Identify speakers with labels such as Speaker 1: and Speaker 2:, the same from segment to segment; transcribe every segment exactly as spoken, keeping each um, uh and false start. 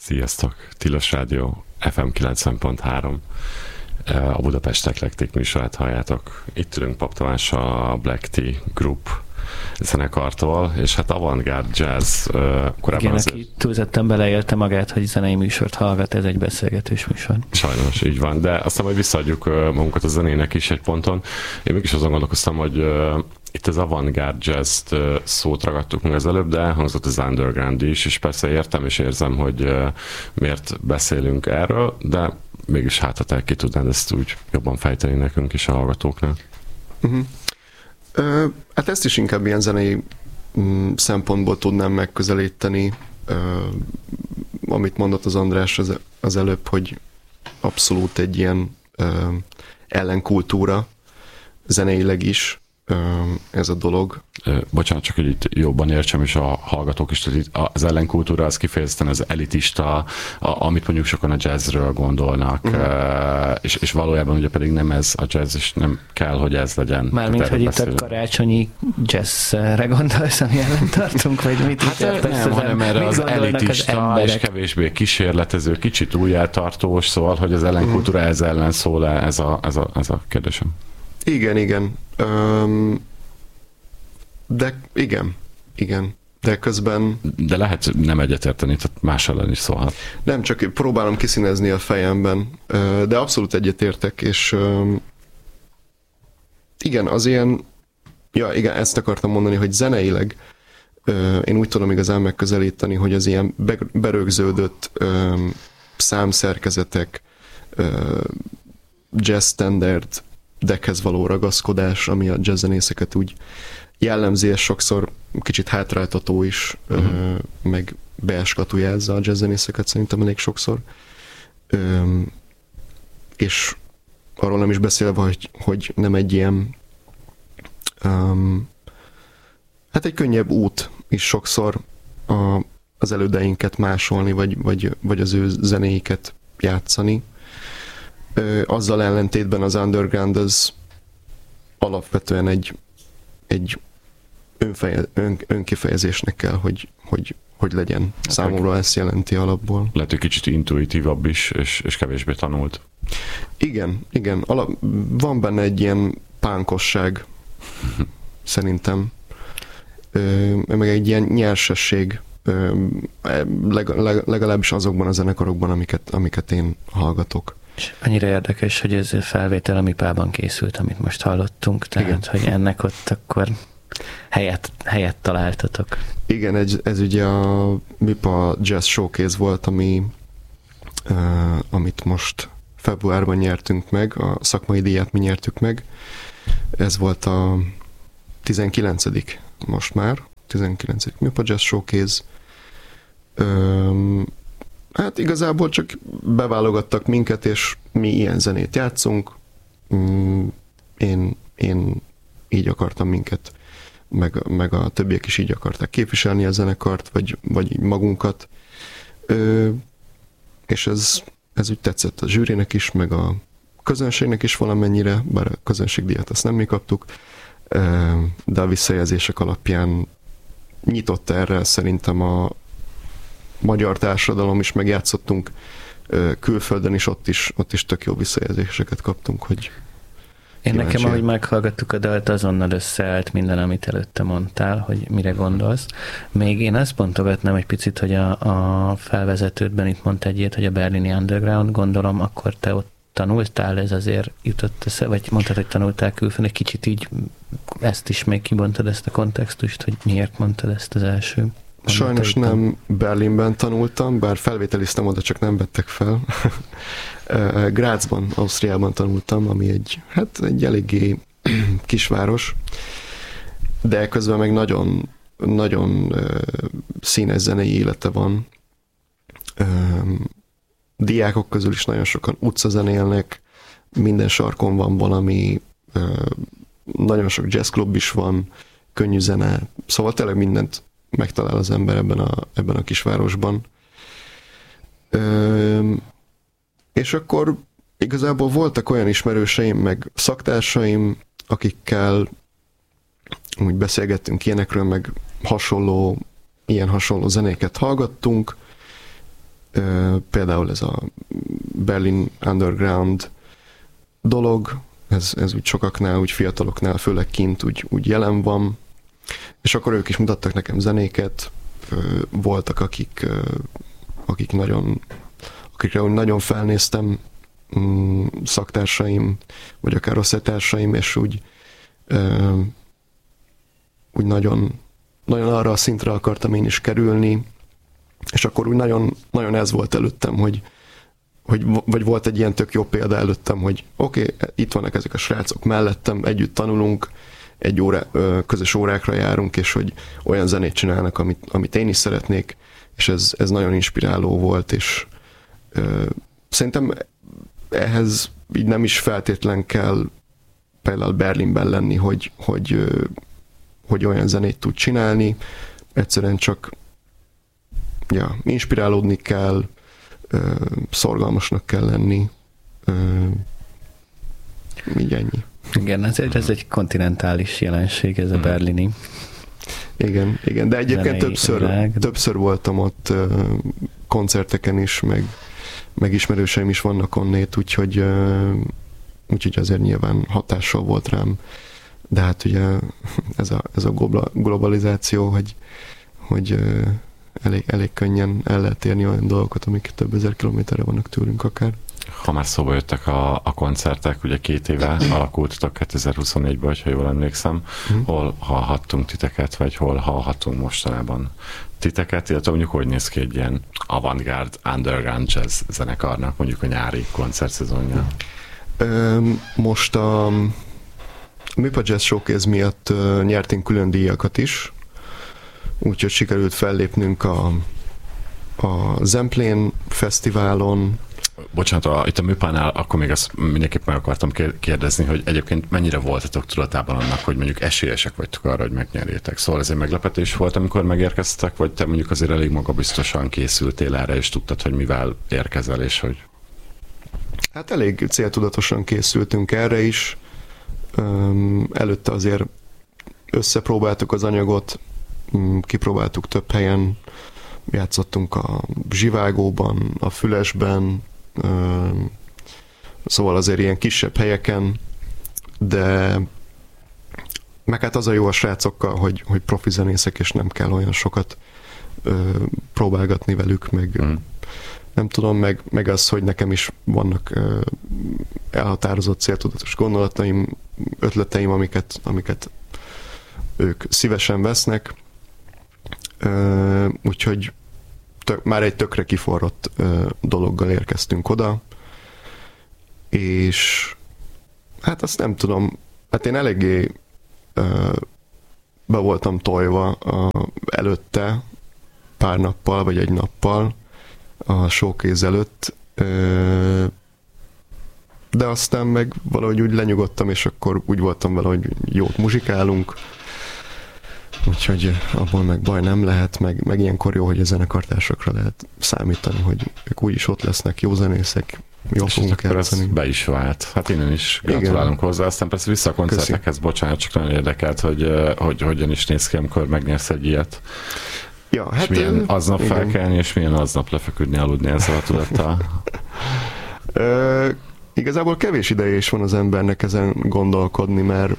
Speaker 1: Sziasztok! Tilos Rádió ef em kilencven pont három. A Budapest Eklektik műsorát halljátok. Itt ülünk Pap Tamással a Black Tea Group zenekartól, és hát avantgárd jazz korábban
Speaker 2: igen,
Speaker 1: azért...
Speaker 2: aki túlzottan beleélte magát, hogy zenei műsort hallgat, ez egy beszélgetős műsor.
Speaker 1: Sajnos, így van, de aztán majd visszaadjuk magunkat a zenének is egy ponton. Én mégis azon gondolkoztam, hogy itt az avantgárd jazz szót ragadtuk meg az előbb, de elhangzott az underground is, és persze értem és érzem, hogy miért beszélünk erről, de mégis hát, ha te ki tudnád ezt úgy jobban fejteni nekünk is a hallgatóknak.
Speaker 3: Uh-huh. Uh, hát ezt is inkább ilyen zenei um, szempontból tudnám megközelíteni, uh, amit mondott az András az, az előbb, hogy abszolút egy ilyen uh, ellenkultúra zeneileg is ez a dolog.
Speaker 1: Bocsánat, csak hogy itt jobban értsem, és a hallgatók is, hogy az ellenkultúra az kifejezetten az elitista, a, amit mondjuk sokan a jazzről gondolnak, uh-huh. és, és valójában ugye pedig nem ez a jazz, és nem kell, hogy ez legyen.
Speaker 2: Mármint, hogy itt a karácsonyi jazzre gondolsz, ami ellen tartunk, vagy mit
Speaker 1: hát
Speaker 2: is
Speaker 1: nem, hanem erre az elitista, az és kevésbé kísérletező, kicsit újjátartós, szóval, hogy az ellenkultúra uh-huh. ez ellen szól, ez a, ez a, ez a kérdésem.
Speaker 3: Igen, igen. Um, de igen, igen. De közben...
Speaker 1: De lehet nem egyetérteni, tehát más ellen is szólhat.
Speaker 3: Nem, csak próbálom kiszínezni a fejemben, de abszolút egyetértek, és igen, az ilyen... Ja, igen, ezt akartam mondani, hogy zeneileg én úgy tudom igazán megközelíteni, hogy az ilyen berögződött számszerkezetek, jazz standard deckhez való ragaszkodás, ami a jazzzenészeket úgy jellemzi, és sokszor kicsit hátráltató is, uh-huh. ö, meg beeskatujázza a jazzzenészeket szerintem elég sokszor. Ö, és arról nem is beszélve, hogy, hogy nem egy ilyen um, hát egy könnyebb út is sokszor a, az elődeinket másolni, vagy, vagy, vagy az ő zenéiket játszani. Azzal ellentétben az underground az alapvetően egy, egy önfeje, ön, önkifejezésnek kell, hogy, hogy, hogy legyen. Hát számomra ezt jelenti alapból.
Speaker 1: Lehet, hogy kicsit intuitívabb is, és, és kevésbé tanult.
Speaker 3: Igen, igen. Alap, van benne egy ilyen pánkosság, szerintem. Ö, meg egy ilyen nyersesség, ö, leg, leg, legalábbis azokban a zenekarokban, amiket, amiket én hallgatok.
Speaker 2: És annyira érdekes, hogy ez a felvétel a MIPA-ban készült, amit most hallottunk, tehát, igen. hogy ennek ott akkor helyet, helyet találtatok.
Speaker 3: Igen, ez, ez ugye a MIPA Jazz Showcase volt, ami, uh, amit most februárban nyertünk meg, a szakmai díjat mi nyertük meg. Ez volt a tizenkilencedik most már, tizenkilencedik MIPA Jazz Showcase. Um, Hát igazából csak beválogattak minket, és mi ilyen zenét játszunk. Én, én így akartam minket, meg, meg a többiek is így akarták képviselni a zenekart, vagy, vagy magunkat. Ö, és ez, ez úgy tetszett a zsűrinek is, meg a közönségnek is valamennyire, bár a közönségdíjat azt nem mi kaptuk, de a visszajelzések alapján nyitott erre szerintem a magyar társadalom is, megjátszottunk külföldön is, ott is, ott is tök jó visszajelzéseket kaptunk, hogy
Speaker 2: én nekem, ahogy meghallgattuk a dalt, azonnal összeállt minden, amit előtte mondtál, hogy mire gondolsz. Még én azt pontogatnám egy picit, hogy a, a felvezetődben itt mondta egy ilyet, hogy a berlini underground, gondolom, akkor te ott tanultál, ez azért jutott össze, vagy mondtad, hogy tanultál külföldön, egy kicsit így ezt is még kibontad, ezt a kontextust, hogy miért mondtad ezt az első?
Speaker 3: Sajnos nem Berlinben tanultam, bár felvételiztem oda, csak nem vettek fel. Grazban, Ausztriában tanultam, ami egy, hát egy eléggé kisváros, de közben meg nagyon, nagyon színes zenei élete van. Diákok közül is nagyon sokan utcazenélnek, minden sarkon van valami, nagyon sok jazzklub is van, könnyű zene, szóval tényleg mindent megtalál az ember ebben a, ebben a kisvárosban. Ö, és akkor igazából voltak olyan ismerőseim, meg szaktársaim, akikkel úgy beszélgettünk ilyenekről, meg hasonló, ilyen hasonló zenéket hallgattunk, Például ez a Berlin Underground dolog, ez, ez úgy sokaknál, úgy fiataloknál, főleg kint úgy, úgy jelen van, és akkor ők is mutattak nekem zenéket, voltak akik, akik nagyon, akikre úgy nagyon felnéztem, szaktársaim, vagy akár osztálytársaim, és úgy úgy nagyon, nagyon arra a szintre akartam én is kerülni, és akkor úgy nagyon, nagyon ez volt előttem, hogy, hogy vagy volt egy ilyen tök jó példa előttem, hogy oké, okay, itt vannak ezek a srácok mellettem, együtt tanulunk, egy órá, közös órákra járunk, és hogy olyan zenét csinálnak, amit, amit én is szeretnék, és ez, ez nagyon inspiráló volt, és ö, szerintem ehhez így nem is feltétlen kell például Berlinben lenni, hogy, hogy, hogy olyan zenét tud csinálni, egyszerűen csak ja, inspirálódni kell, szorgalmasnak kell lenni, így ennyi.
Speaker 2: Igen, ezért ez egy kontinentális jelenség, ez a berlini.
Speaker 3: Igen, igen, de egyébként többször, többször voltam ott koncerteken is, meg, meg ismerőseim is vannak onnét, úgyhogy, úgyhogy azért nyilván hatással volt rám. De hát ugye ez a, ez a globalizáció, hogy, hogy elég, elég könnyen el lehet érni olyan dolgokat, amik több ezer kilométerre vannak tőlünk akár.
Speaker 1: Ha már szóba jöttek a, a koncertek, ugye két éve alakultatok kétezer-huszonnégyben, ha jól emlékszem, mm. hol hallhattunk titeket, vagy hol hallhatunk mostanában titeket, illetve mondjuk hogy néz ki egy ilyen avantgárd, underground jazz zenekarnak mondjuk a nyári koncertszezonja?
Speaker 3: Most a Műpa Jazz Showcase miatt nyertünk külön díjakat is, úgyhogy sikerült fellépnünk a, a Zemplén fesztiválon.
Speaker 1: Bocsánat, a, itt a Műpánál akkor még azt mindenképp meg akartam kérdezni, hogy egyébként mennyire voltatok tudatában annak, hogy mondjuk esélyesek vagytok arra, hogy megnyerjétek. Szóval ez egy meglepetés volt, amikor megérkeztek, vagy te mondjuk azért elég magabiztosan készültél erre, és tudtad, hogy mivel érkezel, és hogy...
Speaker 3: Hát elég céltudatosan készültünk erre is. Előtte azért összepróbáltuk az anyagot, kipróbáltuk több helyen, játszottunk a Zsivágóban, a Fülesben, szóval azért ilyen kisebb helyeken, de meg hát az a jó a srácokkal, hogy, hogy profi zenészek, és nem kell olyan sokat próbálgatni velük, meg mm. nem tudom, meg, meg az, hogy nekem is vannak elhatározott céltudatos gondolataim, ötleteim, amiket, amiket ők szívesen vesznek, úgyhogy tök, már egy tökre kiforrott dologgal érkeztünk oda, és hát azt nem tudom, hát én eléggé be voltam tojva előtte, pár nappal, vagy egy nappal a showcase előtt, de aztán meg valahogy úgy lenyugodtam, és akkor úgy voltam vele, hogy jót muzsikálunk, úgyhogy abból meg baj nem lehet, meg, meg ilyenkor jó, hogy a zenekartársakra lehet számítani, hogy ők úgyis ott lesznek, jó zenészek, jól fognak játszani.
Speaker 1: Be is vált. Hát innen is gratulálunk hozzá, aztán persze vissza a koncertekhez, bocsánat, csak nagyon érdekelt, hogy, hogy hogyan is néz ki, amikor megnyersz egy ilyet.
Speaker 3: Ja, hát
Speaker 1: és milyen aznap igen. felkelni, és milyen aznap lefeküdni, aludni ezzel a tudattal?
Speaker 3: Ö, igazából kevés ideje is van az embernek ezen gondolkodni, mert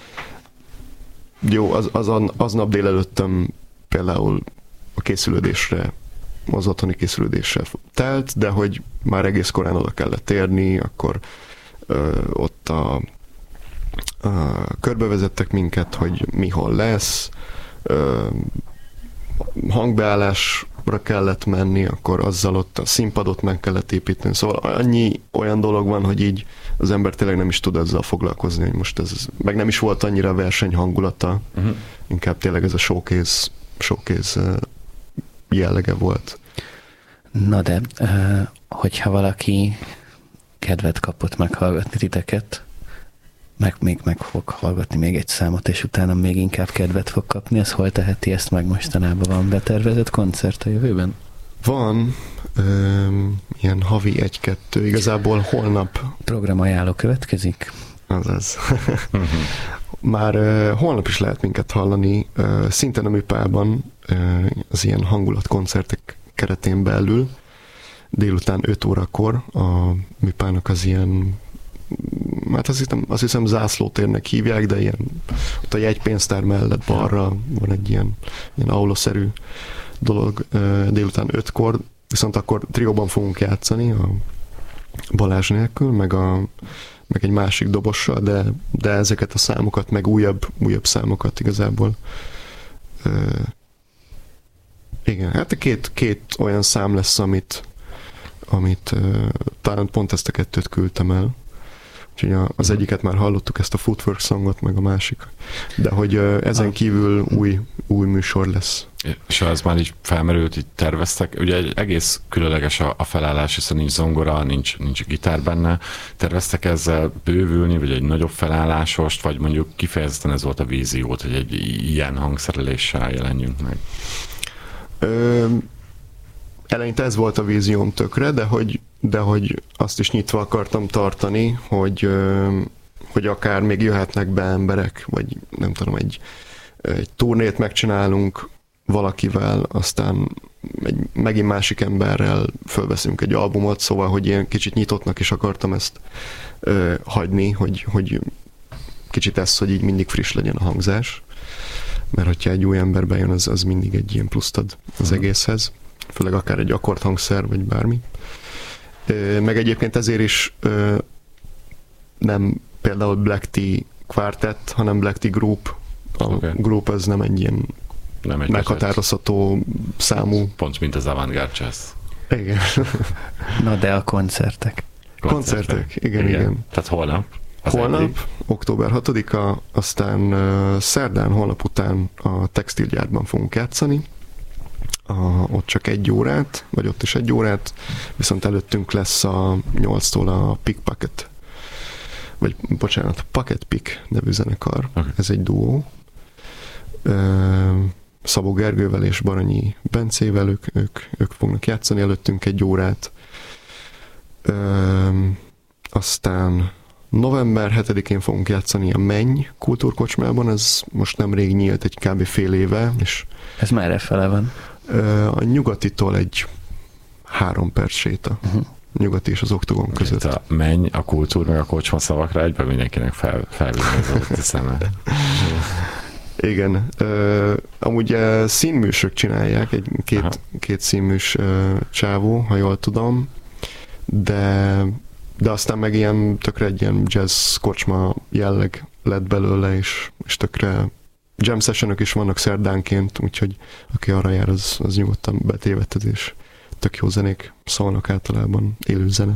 Speaker 3: jó, az, az, aznap délelőttem például a készülődésre, az otthoni készülődésre telt, de hogy már egész korán oda kellett érni, akkor ö, ott a, a, körbevezettek minket, hogy mi hol lesz, ö, hangbeállásra kellett menni, akkor azzal ott a színpadot meg kellett építeni. Szóval annyi olyan dolog van, hogy így az ember tényleg nem is tud ezzel foglalkozni, hogy most ez, meg nem is volt annyira verseny hangulata, uh-huh. inkább tényleg ez a showcase, showcase jellege volt.
Speaker 2: Na de, hogyha valaki kedvet kapott meghallgatni titeket, meg még meg fog hallgatni még egy számot, és utána még inkább kedvet fog kapni, az hol teheti ezt meg mostanában? Van betervezett koncert a jövőben?
Speaker 3: Van, öm, ilyen havi egy-kettő, igazából holnap.
Speaker 2: Programajánló következik?
Speaker 3: Azaz. Már uh, holnap is lehet minket hallani, uh, szintén a Műpában, uh, az ilyen hangulatkoncertek keretén belül. délután öt órakor a Mipának az ilyen, hát azt hiszem, azt hiszem zászlótérnek hívják, de ilyen, ott a jegypénztár mellett balra van egy ilyen, ilyen aulaszerű dolog délután ötkor, viszont akkor trióban fogunk játszani a Balázs nélkül, meg, a, meg egy másik dobossal, de, de ezeket a számokat, meg újabb, újabb számokat igazából. Uh, igen, hát a két, két olyan szám lesz, amit, amit uh, talán pont ezt a kettőt küldtem el. Úgyhogy az egyiket már hallottuk, ezt a Footwork songot, meg a másik. De hogy uh, ezen kívül új, új műsor lesz.
Speaker 1: És ha ez már így felmerült, így terveztek, ugye egy egész különleges a, a felállás, hiszen nincs zongora, nincs, nincs gitár benne. Terveztek ezzel bővülni, vagy egy nagyobb felállásost, vagy mondjuk kifejezetten ez volt a víziót, hogy egy ilyen hangszereléssel jelenjünk meg?
Speaker 3: Ö, eleinte ez volt a vízióm tökre, de hogy, de hogy azt is nyitva akartam tartani, hogy, hogy akár még jöhetnek be emberek, vagy nem tudom, egy, egy turnét megcsinálunk valakivel, aztán egy megint másik emberrel fölveszünk egy albumot, szóval, hogy ilyen kicsit nyitottnak is akartam ezt ö, hagyni, hogy, hogy kicsit ez, hogy így mindig friss legyen a hangzás, mert hogyha egy új ember bejön, az, az mindig egy ilyen pluszt ad az uh-huh. egészhez, főleg akár egy akkordhangszer, vagy bármi. Ö, meg egyébként ezért is ö, nem például Black Tea Quartet, hanem Black Tea Group. A okay. group az nem egy ilyen nem egy meghatározható számú.
Speaker 1: Pont, mint az Avantgarde Jazz.
Speaker 3: Igen.
Speaker 2: Na de a koncertek.
Speaker 3: Koncertek, koncertek. Igen, igen, igen.
Speaker 1: Tehát holnap?
Speaker 3: Holnap, egyik. október hatodika, aztán uh, szerdán, holnap után a textilgyárban fogunk játszani. Uh, ott csak egy órát, vagy ott is egy órát, viszont előttünk lesz a nyolctól a Pickpocket, vagy bocsánat, a Pocket Pick nevű zenekar. Okay. Ez egy duó. Uh, Szabó Gergővel és Baranyi Bencével, ők, ők, ők fognak játszani előttünk egy órát. Ö, aztán november hetedikén fogunk játszani a Menny kultúrkocsmában, ez most nemrég nyílt, egy kb. Fél éve. És,
Speaker 2: ez merre fele van?
Speaker 3: Ö, a Nyugatitól egy három perc séta. Uh-huh. Nyugati és az Oktogon között.
Speaker 1: A Menny, a kultúr, meg a kocsma szavakra egyben mindenkinek fel, felvinni a szeme.
Speaker 3: Igen. Uh, amúgy uh, színműsök csinálják, egy két, két színműs uh, csávó, ha jól tudom, de, de aztán meg ilyen tökre egy ilyen jazz kocsma jelleg lett belőle, és, és tökre jam sessionok is vannak szerdánként, úgyhogy aki arra jár, az, az nyugodtan betévedted, és tök jó zenék szólnak általában, élő zene.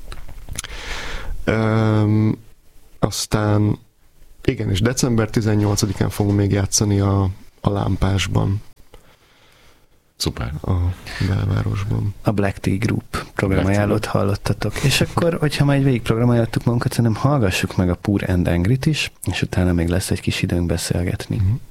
Speaker 3: Um, aztán igen, és december tizennyolcadikán fogunk még játszani a, a Lámpásban.
Speaker 1: Szuper.
Speaker 3: A belvárosban.
Speaker 2: A Black Tea Group programajánlót hallottatok. És akkor, hogyha már egy végig programajánlottuk magunkat, szerintem hallgassuk meg a Poor and Angry-t is, és utána még lesz egy kis időnk beszélgetni. Uh-huh.